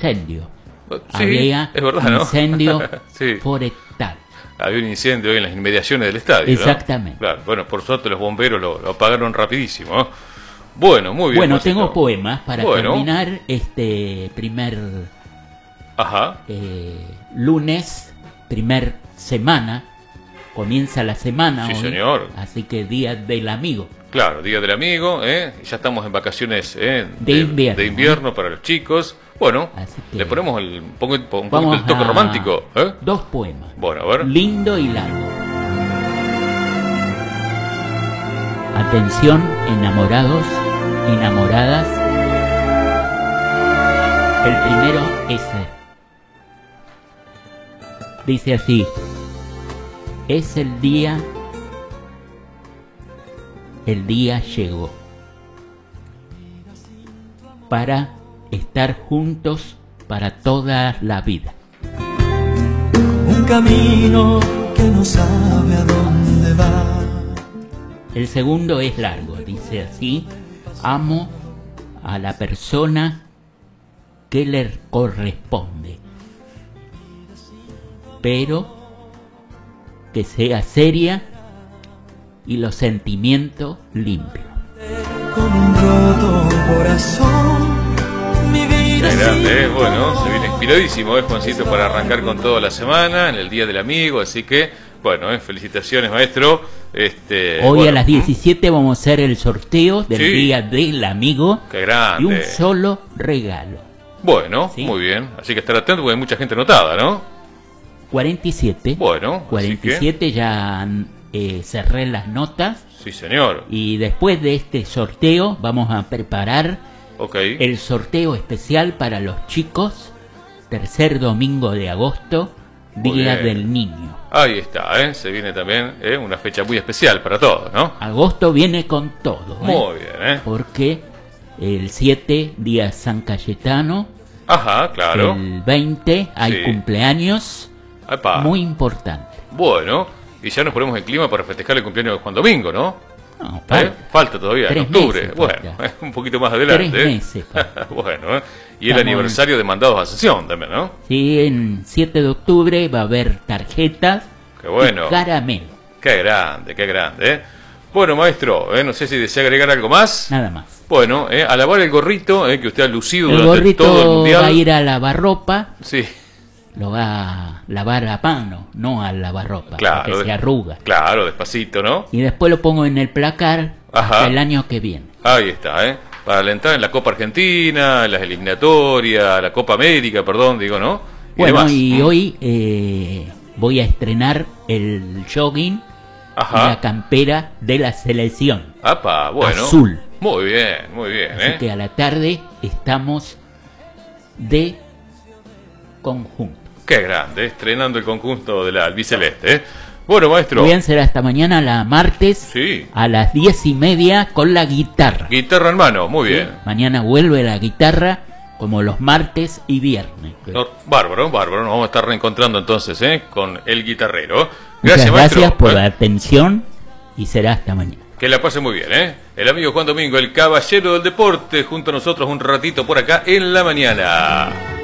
incendio. Sí, Había es verdad, ¿no? incendio Sí. forestal. Había un incendio ahí en las inmediaciones del estadio, Exactamente. ¿no? Claro, bueno, por suerte los bomberos lo apagaron rapidísimo, ¿no? Bueno, muy bien. Bueno, Juancito. tengo poemas para Bueno. terminar este primer Ajá. lunes, primer semana. Comienza la semana Sí, hoy, señor. así que Día del Amigo. Claro, Día del Amigo, ¿eh? Ya estamos en vacaciones De invierno, para los chicos. Bueno, Así que le ponemos un poquito vamos el toque a romántico, ¿eh? dos poemas. Bueno, a ver. Lindo y largo. Atención, enamorados, enamoradas. El primero es dice así: es el día llegó para estar juntos para toda la vida. Un camino que no sabe a dónde va. El segundo es largo, dice así: amo a la persona que le corresponde, pero que sea seria y los sentimientos limpios. Con un roto corazón, mi vida. Qué grande, ¿eh? Bueno, se viene inspiradísimo, Juancito, para arrancar con toda la semana, en el Día del Amigo, así que, bueno, felicitaciones, maestro. Hoy bueno, a las 17 vamos a hacer el sorteo del Sí. Día del Amigo Qué grande. y un solo regalo. Bueno, Sí. muy bien, así que estar atento porque hay mucha gente anotada, ¿no? 47. Bueno, 47 ya cerré las notas. Sí, señor. Y después de este sorteo vamos a preparar Ok. el sorteo especial para los chicos, tercer domingo de agosto, Muy Día bien. del Niño. Ahí está, ¿eh? Se viene también una fecha muy especial para todos, ¿no? Agosto viene con todo, Muy bien, ¿eh? porque el 7, Día San Cayetano, Ajá, claro. el 20 hay Sí. cumpleaños Epa. muy importantes. Bueno, y ya nos ponemos en clima para festejar el cumpleaños de Juan Domingo, ¿no? No, Falta todavía, en 3 octubre. meses Bueno, falta. un poquito más adelante. 3 meses falta. Bueno, y el Estamos aniversario de Mandados a Sesión también, ¿no? Sí, en 7 de octubre va a haber tarjetas Qué bueno. y caramelo, Qué grande, ¿eh? Bueno, maestro, no sé si desea agregar algo más. nada más. Bueno, a lavar el gorrito, que usted ha lucido El durante todo el gorrito mundial. va a ir a lavarropa, Sí, lo va a lavar a mano, no a lavarropa, claro. porque se arruga. Claro, despacito, ¿no? Y después lo pongo en el placar Ajá. hasta el año que viene. Ahí está, para alentar en la Copa Argentina, en las eliminatorias, la Copa América, perdón, digo, ¿no? Bueno, demás. y hoy voy a estrenar el jogging y Ajá. la campera de la selección. Apa, bueno. Azul. Muy bien, Así que a la tarde estamos de conjunto. Qué grande, estrenando el conjunto de la albiceleste, Bueno, maestro. Muy bien, será hasta mañana, la martes, Sí. a las 10:30 con la guitarra. Guitarra en mano, muy bien. Mañana vuelve la guitarra como los martes y viernes. No, bárbaro, nos vamos a estar reencontrando entonces, con el guitarrero. Muchas maestro. gracias por la atención y será hasta mañana. Que la pase muy bien, El amigo Juan Domingo, el caballero del deporte, junto a nosotros un ratito por acá en la mañana.